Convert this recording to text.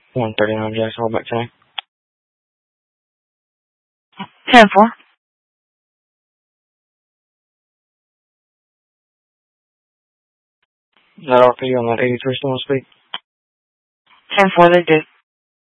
139 Jacksonville, back tonight. 10-4. Is that all for you on that 83 still want to speak? 10-4, they did.